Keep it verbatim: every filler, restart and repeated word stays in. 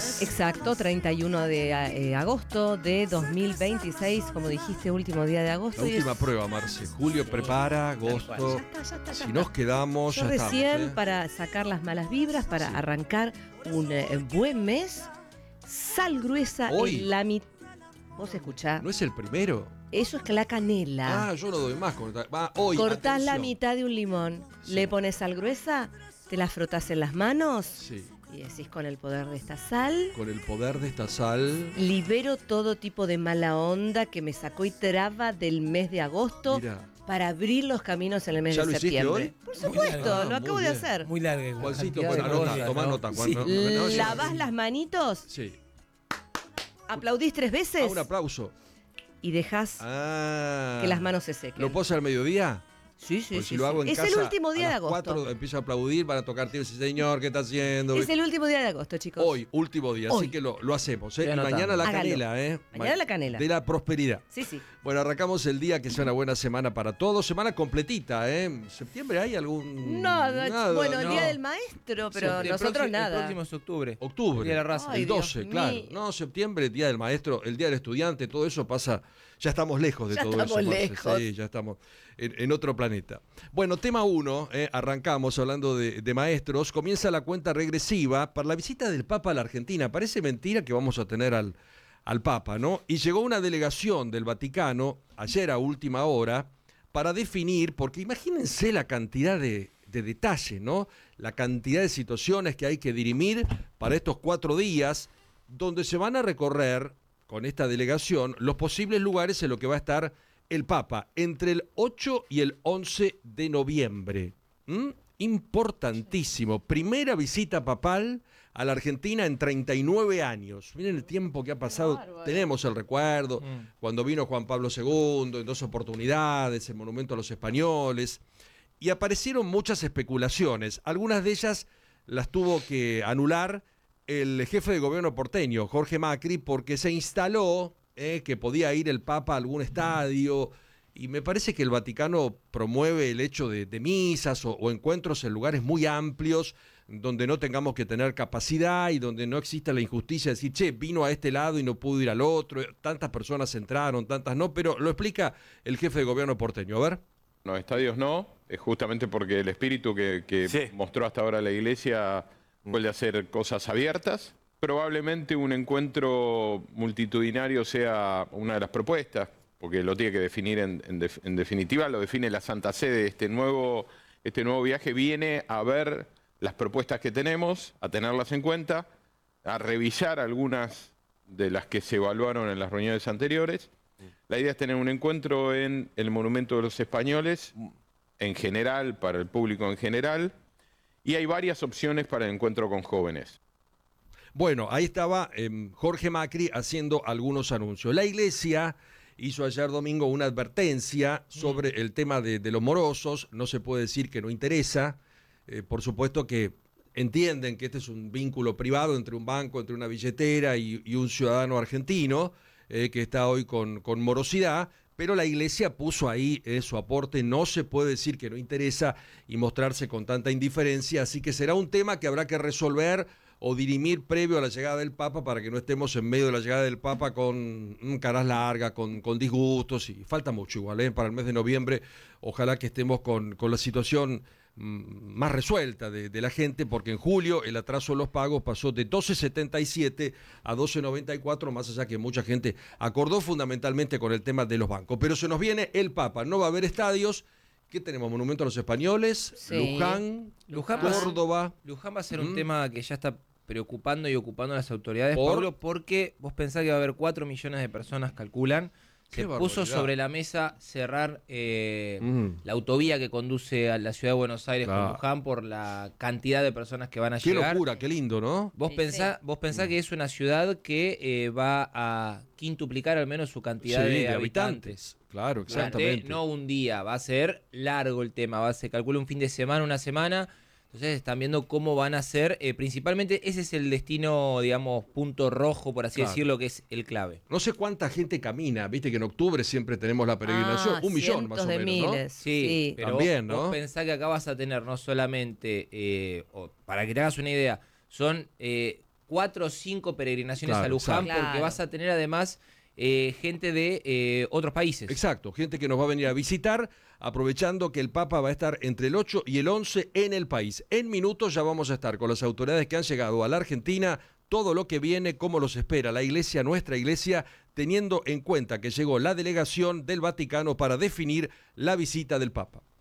mes. Exacto, treinta y uno de eh, agosto de dos mil veintiséis, como dijiste, último día de agosto. La y última es... prueba, Marce. Julio Sí, prepara, agosto. Ya está, ya está, ya Si está. nos quedamos, Yo ya recién, estamos, ¿eh? para sacar las malas vibras, para Sí. arrancar un eh, buen mes, sal gruesa Hoy. en la mitad. Vos escuchá, ¿No es el primero? eso es que la canela. Ah, yo no doy más. Con... Va, hoy, Cortás la atención. mitad de un limón, Sí. le pones sal gruesa, te la frotás en las manos Sí. y decís, con el poder de esta sal, Con el poder de esta sal. libero todo tipo de mala onda que me sacó y traba del mes de agosto. Mira. Para abrir los caminos en el mes ¿Ya de lo hiciste septiembre. hoy? Por supuesto, largo. lo Ah, acabo muy de bien. hacer. Muy larga. la Juancito, cantidad pues, de anota, cosas, tomá ¿no? nota. Sí. Juan, no, no, no, Lavás las manitos, Sí. aplaudís tres veces Ah, un aplauso. y dejás Ah. que las manos se sequen. ¿Lo puedo hacer al mediodía? Sí, sí, Porque sí. si lo sí. hago en Es casa, el último día a de las agosto. cuatro empiezo a aplaudir, van a tocar timbre, sí, señor, ¿qué está haciendo? Es el último día de agosto, chicos. Hoy, último día, Hoy. así que lo, lo hacemos. ¿eh? Estoy Y anotando. mañana la Hágalo. canela, ¿eh? Mañana Ma- la canela. De la prosperidad. Sí, sí. Bueno, arrancamos el día, que sea una buena semana para todos. Semana completita, ¿eh? ¿En septiembre hay algún...? Nada, bueno, el no. día del maestro, pero El nosotros próximo- nada. El próximo es octubre. Octubre. El día de la raza. Ay, el Dios doce, claro. mío. No, septiembre, día del maestro, el día del estudiante, todo eso pasa. Ya estamos lejos de Ya todo estamos eso. Marce. lejos. Sí, ya estamos en, en otro planeta. Bueno, tema uno, eh, arrancamos hablando de, de maestros. Comienza la cuenta regresiva para la visita del Papa a la Argentina. Parece mentira que vamos a tener al, al Papa, ¿no? Y llegó una delegación del Vaticano, ayer a última hora, para definir, porque imagínense la cantidad de, de detalles, ¿no? La cantidad de situaciones que hay que dirimir para estos cuatro días, donde se van a recorrer con esta delegación los posibles lugares en los que va a estar el Papa entre el ocho y el once de noviembre. ¿Mm? Importantísimo. Primera visita papal a la Argentina en treinta y nueve años. Miren el tiempo que ha pasado. bárbaro. Tenemos el recuerdo Mm. cuando vino Juan Pablo segundo en dos oportunidades, el monumento a los españoles. Y aparecieron muchas especulaciones. Algunas de ellas las tuvo que anular el jefe de gobierno porteño, Jorge Macri, porque se instaló eh, que podía ir el Papa a algún estadio. Y me parece que el Vaticano promueve el hecho de, de misas o, o encuentros en lugares muy amplios, donde no tengamos que tener capacidad y donde no exista la injusticia de decir, che, vino a este lado y no pudo ir al otro. Tantas personas entraron, tantas no, pero lo explica el jefe de gobierno porteño. A ver. No, estadios no, es justamente porque el espíritu que, que Sí. mostró hasta ahora la iglesia fue el de hacer cosas abiertas. Probablemente un encuentro multitudinario sea una de las propuestas, porque lo tiene que definir en, en def- en definitiva, lo define la Santa Sede. Este nuevo, este nuevo viaje viene a ver las propuestas que tenemos, a tenerlas en cuenta, a revisar algunas de las que se evaluaron en las reuniones anteriores. La idea es tener un encuentro en el Monumento de los Españoles, en general, para el público en general, y hay varias opciones para el encuentro con jóvenes. Bueno, ahí estaba eh, Jorge Macri haciendo algunos anuncios. La iglesia hizo ayer domingo una advertencia sobre el tema de, de los morosos. No se puede decir que no interesa. Eh, por supuesto que entienden que este es un vínculo privado entre un banco, entre una billetera y, y un ciudadano argentino eh, que está hoy con, con morosidad. Pero la iglesia puso ahí eh, su aporte. No se puede decir que no interesa y mostrarse con tanta indiferencia. Así que será un tema que habrá que resolver o dirimir previo a la llegada del Papa, para que no estemos en medio de la llegada del Papa con mm, caras largas, con, con disgustos, y falta mucho igual, ¿eh? Para el mes de noviembre, ojalá que estemos con, con la situación mm, más resuelta de, de la gente, porque en julio el atraso de los pagos pasó de doce setenta y siete a doce noventa y cuatro, más allá que mucha gente acordó fundamentalmente con el tema de los bancos. Pero se nos viene el Papa, no va a haber estadios. ¿Qué tenemos? Monumento a los Españoles, Sí. Luján, Luján va a ser- Córdoba. Luján va a ser un Mm. tema que ya está preocupando y ocupando a las autoridades, ¿Por? Pablo, porque vos pensás que va a haber cuatro millones de personas, calculan. Qué Se puso barbaridad. sobre la mesa cerrar eh, Mm. la autovía que conduce a la ciudad de Buenos Aires Claro. con Luján por la cantidad de personas que van a Qué llegar. locura, qué lindo, ¿no? Vos Sí, pensás, sí. vos pensás que es una ciudad que eh, va a quintuplicar al menos su cantidad Sí, de, habitantes. Claro, Durante exactamente. no un día, va a ser largo el tema, va a se calcula un fin de semana, una semana. Entonces están viendo cómo van a ser, eh, principalmente ese es el destino, digamos, punto rojo, por así Claro. decirlo, que es el clave. No sé cuánta gente camina, viste que en octubre siempre tenemos la peregrinación, Ah, un millón más o cientos de menos, miles. ¿no? Sí, Sí. pero También, vos, ¿no? vos pensás que acá vas a tener no solamente, eh, o para que te hagas una idea, son eh, cuatro o cinco peregrinaciones Claro, a Luján, exacto. porque Claro. vas a tener además eh, gente de eh, otros países. Exacto, gente que nos va a venir a visitar, aprovechando que el Papa va a estar entre el ocho y el once en el país. En minutos ya vamos a estar con las autoridades que han llegado a la Argentina, todo lo que viene, cómo los espera la iglesia, nuestra iglesia, teniendo en cuenta que llegó la delegación del Vaticano para definir la visita del Papa.